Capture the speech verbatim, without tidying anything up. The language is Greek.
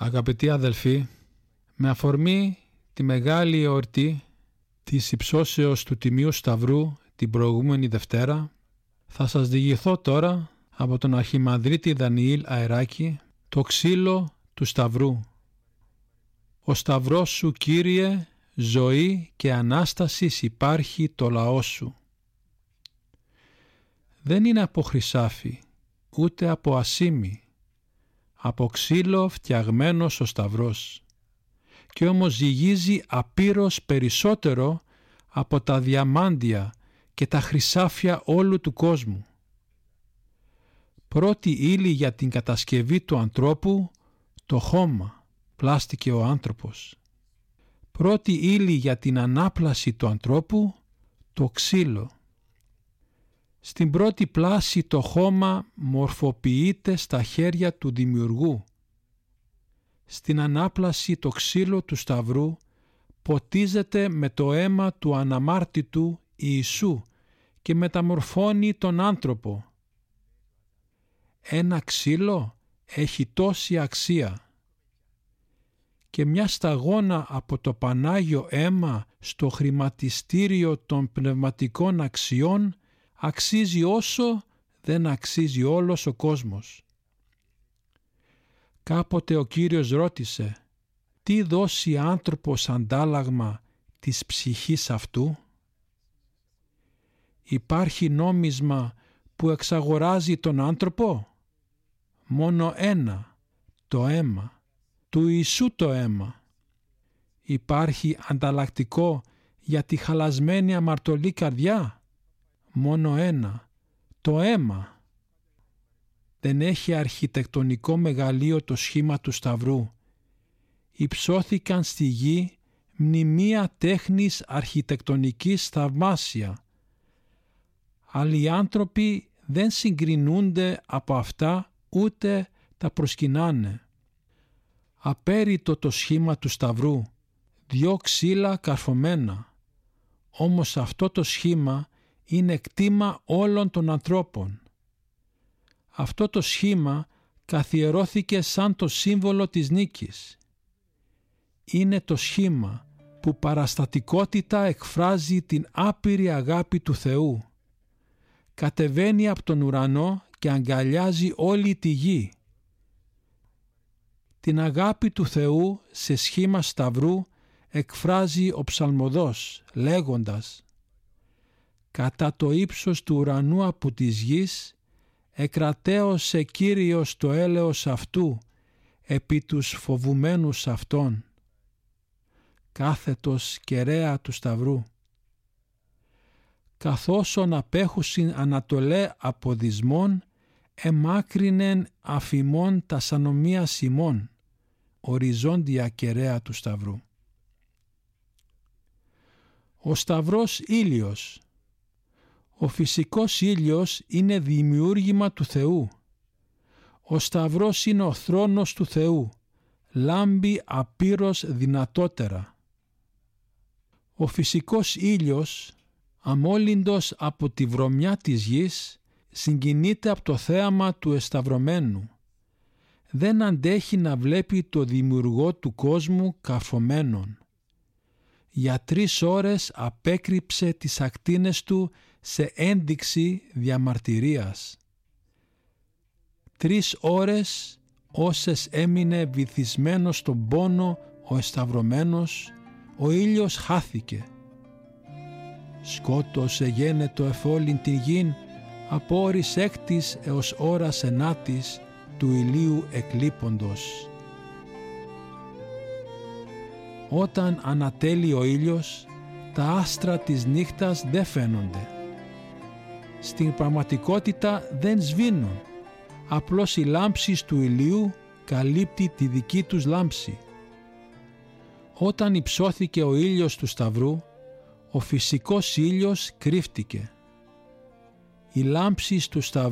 Αγαπητοί αδελφοί, με αφορμή τη μεγάλη εορτή της υψώσεως του Τιμίου Σταυρού την προηγούμενη Δευτέρα, θα σας διηγηθώ τώρα από τον Αρχιμανδρίτη Δανιήλ Αεράκη το ξύλο του Σταυρού. Ο Σταυρός σου, Κύριε, ζωή και Ανάστασης υπάρχει το λαό σου. Δεν είναι από χρυσάφι, ούτε από ασήμι, από ξύλο φτιαγμένος ο Σταυρός, και όμως ζυγίζει απείρως περισσότερο από τα διαμάντια και τα χρυσάφια όλου του κόσμου. Πρώτη ύλη για την κατασκευή του ανθρώπου, το χώμα, πλάστηκε ο άνθρωπος. Πρώτη ύλη για την ανάπλαση του ανθρώπου, το ξύλο. Στην πρώτη πλάση το χώμα μορφοποιείται στα χέρια του Δημιουργού. Στην ανάπλαση το ξύλο του Σταυρού ποτίζεται με το αίμα του αναμάρτητου Ιησού και μεταμορφώνει τον άνθρωπο. Ένα ξύλο έχει τόση αξία, και μια σταγόνα από το Πανάγιο αίμα στο χρηματιστήριο των πνευματικών αξιών αξίζει όσο δεν αξίζει όλος ο κόσμος. Κάποτε ο Κύριος ρώτησε, τι δώσει άνθρωπος αντάλλαγμα της ψυχής αυτού? Υπάρχει νόμισμα που εξαγοράζει τον άνθρωπο? Μόνο ένα, το αίμα, του Ιησού το αίμα. Υπάρχει ανταλλακτικό για τη χαλασμένη αμαρτωλή καρδιά? Μόνο ένα, το αίμα. Δεν έχει αρχιτεκτονικό μεγαλείο το σχήμα του Σταυρού. Υψώθηκαν στη γη μνημεία τέχνης αρχιτεκτονικής θαυμάσια. Άλλοι άνθρωποι δεν συγκρινούνται από αυτά ούτε τα προσκυνάνε. Απέριτο το σχήμα του Σταυρού, δυο ξύλα καρφωμένα. Όμως αυτό το σχήμα είναι κτήμα όλων των ανθρώπων. Αυτό το σχήμα καθιερώθηκε σαν το σύμβολο της νίκης. Είναι το σχήμα που παραστατικότητα εκφράζει την άπειρη αγάπη του Θεού. Κατεβαίνει από τον ουρανό και αγκαλιάζει όλη τη γη. Την αγάπη του Θεού σε σχήμα σταυρού εκφράζει ο ψαλμοδός λέγοντας, «Κατά το ύψος του ουρανού από της γης, εκρατέωσε Κύριος το έλεος αυτού, επί τους φοβουμένους αυτών». Κάθετος κεραία του Σταυρού. Καθώσον απέχουσιν Ανατολέ από δυσμών, εμάκρυνεν αφημών τα σανομία ημών, οριζόντια κεραία του Σταυρού. Ο Σταυρός ήλιος. Ο φυσικός ήλιος είναι δημιούργημα του Θεού. Ο Σταυρός είναι ο θρόνος του Θεού, λάμπει απείρως δυνατότερα. Ο φυσικός ήλιος, αμόλυντος από τη βρωμιά της γης, συγκινείται από το θέαμα του εσταυρωμένου. Δεν αντέχει να βλέπει το δημιουργό του κόσμου καρφωμένον. Για τρεις ώρες απέκρυψε τις ακτίνες του σε ένδειξη διαμαρτυρίας. Τρεις ώρες όσες έμεινε βυθισμένος στον πόνο ο εσταυρωμένος, ο ήλιος χάθηκε. Σκότος εγένετο εφ' όλην την γην, από ώρης έκτης έως ώρας ενάτης του ηλίου εκλείποντος. Όταν ανατέλει ο ήλιος, τα άστρα της νύχτας δεν φαίνονται. Στην πραγματικότητα δεν σβήνουν, απλώς η λάμψη του ηλίου καλύπτει τη δική τους λάμψη. Όταν υψώθηκε ο ήλιος του Σταυρού, ο φυσικός ήλιος κρύφτηκε. Η λάμψη του Σταυρού